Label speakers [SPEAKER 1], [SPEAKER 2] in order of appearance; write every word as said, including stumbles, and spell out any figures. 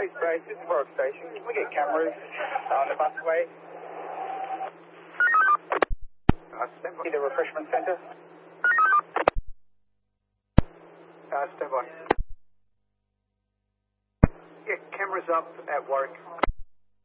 [SPEAKER 1] Police base, this is Warwick Station. Can we get cameras on the busway? Uh, stand by. The refreshment centre. Uh, stand by. Yeah, cameras up at Warwick.